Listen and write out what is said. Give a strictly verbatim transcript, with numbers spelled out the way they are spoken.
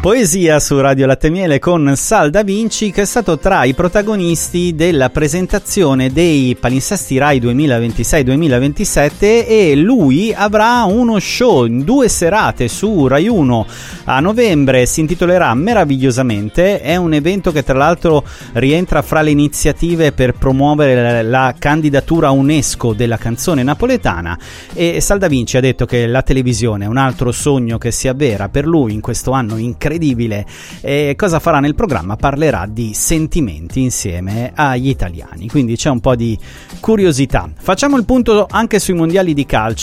Poesia su Radio Latte e Miele con Sal Da Vinci, che è stato tra i protagonisti della presentazione dei Palinsesti Rai duemilaventisei duemilaventisette, e lui avrà uno show in due serate su Rai uno a novembre. Si intitolerà Meravigliosamente. È un evento che tra l'altro rientra fra le iniziative per promuovere la candidatura UNESCO della canzone napoletana, e Sal Da Vinci ha detto che la televisione è un altro sogno che si avvera per lui in questo anno incredibile. E cosa farà nel programma? Parlerà di sentimenti insieme agli italiani, quindi c'è un po' di curiosità. Facciamo il punto anche sui mondiali di calcio.